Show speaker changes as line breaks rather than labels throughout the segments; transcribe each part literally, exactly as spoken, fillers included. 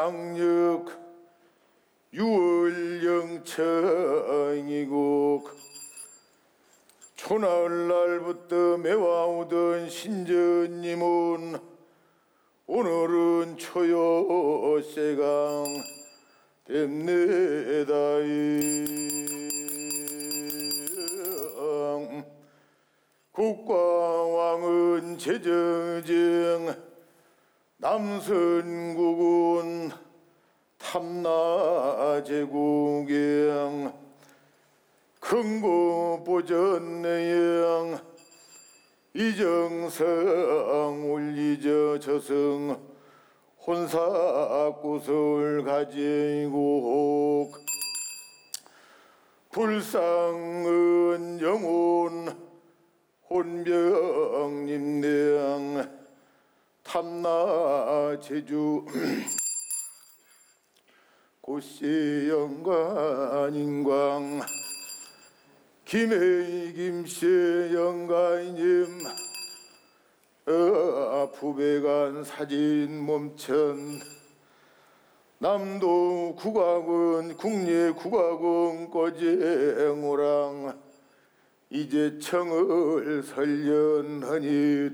양력 유월 영청이고 초나흘날부터 매와오던 신전님은 오늘은 초여세강 됨내다이 국광왕은 제정정 남선국은 탐나제국영 큰고보전내영 이정성 올리저 저승 혼사구설 가지고 불상은 영혼 혼병님령 탐나제주 고시영관인광 김해이 김씨 영가이님 어, 부배간 사진 몸천 남도 국악은 국내 국악은 꼬쟁오랑 이제 청을 설련하니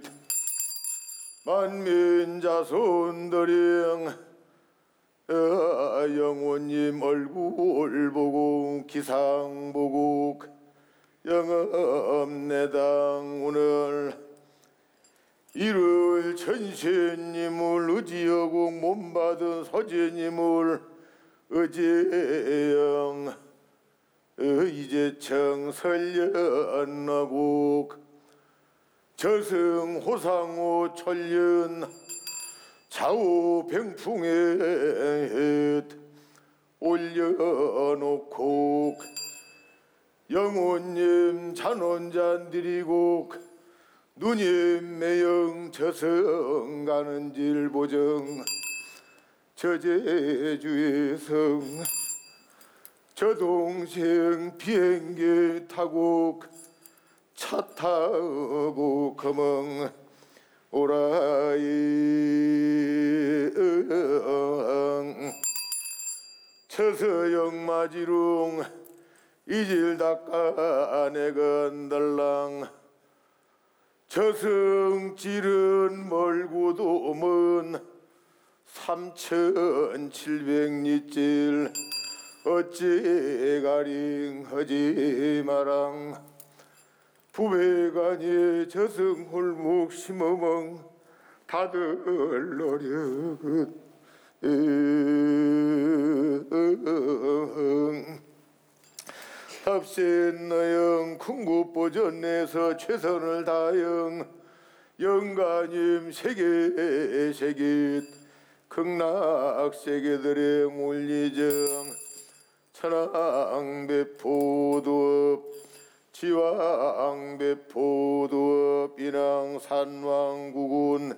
만민자손들이 어, 영호님 얼굴 보고 기상 보고 영업내당 오늘 이를 천신님을 의지하고 몸받은 서제님을 의지영 이제청 설련하고 저승 호상호 천련 좌우 병풍에 올려놓고 영혼님 잔원잔 드리고 누님 매영 저승 가는 질 보정 저제주의 성 저 동생 비행기 타고 차 타고 거멍 오라이 처서영 마지룽 이질 닦아내 건달랑 저승질은 멀고도 먼 삼천칠백리길 어찌 가링 하지 마랑 부배간이 저승홀목 심어멍 다들 노력은 답신너영 궁국보전에서 최선을 다영 영가님 세계 세계 극락세계들의 올리정 천왕배포도업 지왕배포도업 인왕산왕국은